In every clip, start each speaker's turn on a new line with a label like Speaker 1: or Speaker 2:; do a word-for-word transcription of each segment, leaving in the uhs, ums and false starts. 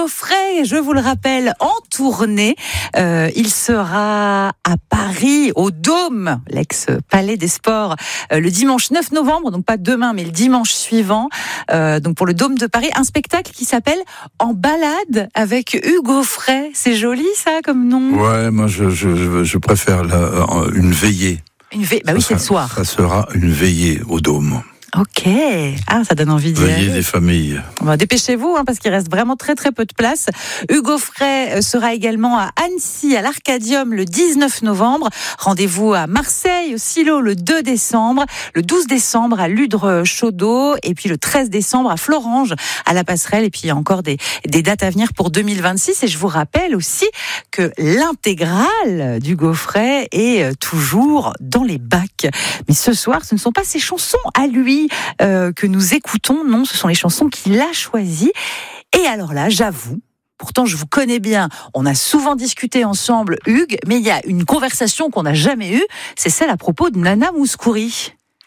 Speaker 1: Hugo Frey, je vous le rappelle, en tournée. Euh, il sera à Paris, au Dôme, l'ex-palais des sports, euh, le dimanche neuf novembre, donc pas demain, mais le dimanche suivant. Euh, donc pour le Dôme de Paris, un spectacle qui s'appelle En balade avec Hugo Frey. C'est joli ça comme nom.
Speaker 2: Ouais, moi je, je, je préfère la, une veillée.
Speaker 1: Une veillée, bah oui, c'est le soir.
Speaker 2: Ça sera une veillée au Dôme.
Speaker 1: Ok, ah ça donne envie d'y aller.
Speaker 2: Veillée des familles.
Speaker 1: Bon, dépêchez-vous hein, parce qu'il reste vraiment très très peu de place. Hugo Frey sera également à Annecy, à l'Arcadium le dix-neuf novembre. Rendez-vous à Marseille, au Silo le deux décembre. Le douze décembre à Ludre-Chaudeau. Et puis le treize décembre à Florange, à la Passerelle. Et puis il y a encore des, des dates à venir pour deux mille vingt-six. Et je vous rappelle aussi que l'intégrale d'Hugo Frey est toujours dans les bacs. Mais ce soir, ce ne sont pas ses chansons à lui Euh, que nous écoutons, non, ce sont les chansons qu'il a choisies. Et alors là, j'avoue, pourtant je vous connais bien, on a souvent discuté ensemble, Hugues, mais il y a une conversation qu'on n'a jamais eue, c'est celle à propos de Nana Mouskouri.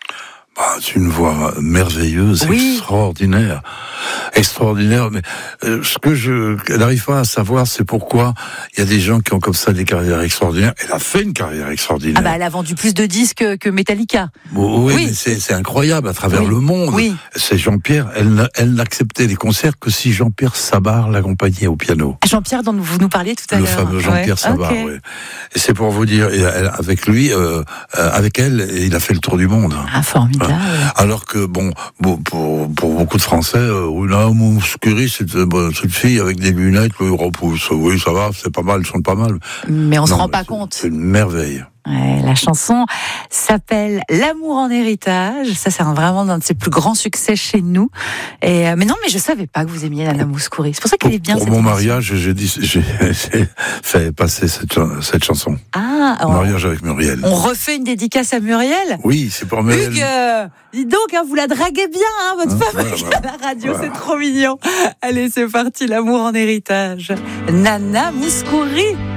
Speaker 2: Bah, c'est une voix merveilleuse,
Speaker 1: oui.
Speaker 2: extraordinaire, extraordinaire. Mais euh, ce que je n'arrive pas à savoir, c'est pourquoi il y a des gens qui ont comme ça des carrières extraordinaires. Elle a fait une carrière extraordinaire.
Speaker 1: Ah bah elle a vendu plus de disques que Metallica.
Speaker 2: Bon, oui,
Speaker 1: oui.
Speaker 2: mais c'est, c'est incroyable à travers
Speaker 1: oui.
Speaker 2: le monde.
Speaker 1: Oui.
Speaker 2: C'est Jean-Pierre. Elle, elle n'acceptait les concerts que si Jean-Pierre Sabart l'accompagnait au piano.
Speaker 1: Jean-Pierre dont vous nous parliez tout à
Speaker 2: le
Speaker 1: l'heure.
Speaker 2: Le fameux Jean-Pierre
Speaker 1: ouais.
Speaker 2: Sabart.
Speaker 1: Okay.
Speaker 2: Oui. Et c'est pour vous dire, elle, avec lui, euh, avec elle, il a fait le tour du monde.
Speaker 1: Ah formidable.
Speaker 2: Alors que bon, bon pour, pour beaucoup de Français, euh, Nana Mouskouri, c'est euh, cette fille avec des lunettes, le repousse. Oui, ça va, c'est pas mal, elle chante pas mal.
Speaker 1: Mais on
Speaker 2: non,
Speaker 1: se rend
Speaker 2: mais
Speaker 1: pas
Speaker 2: c'est,
Speaker 1: compte.
Speaker 2: C'est une merveille.
Speaker 1: Ouais, la chanson s'appelle L'amour en héritage. Ça, c'est vraiment un de ses plus grands succès chez nous. Et, euh, mais non, mais je savais pas que vous aimiez Nana Mouskouri. C'est pour ça qu'elle est bien.
Speaker 2: Pour
Speaker 1: cette
Speaker 2: mon
Speaker 1: émission.
Speaker 2: mariage, j'ai, dit, j'ai, j'ai fait passer cette, cette chanson.
Speaker 1: Ah,
Speaker 2: on, mariage avec Muriel.
Speaker 1: On refait une dédicace à Muriel.
Speaker 2: Oui, c'est pour Muriel.
Speaker 1: Hugues, euh, dis donc, hein, vous la draguez bien, hein, votre
Speaker 2: hein,
Speaker 1: femme
Speaker 2: ouais,
Speaker 1: ouais, à la radio, ouais. C'est trop mignon. Allez, c'est parti, L'amour en héritage. Nana Mouskouri.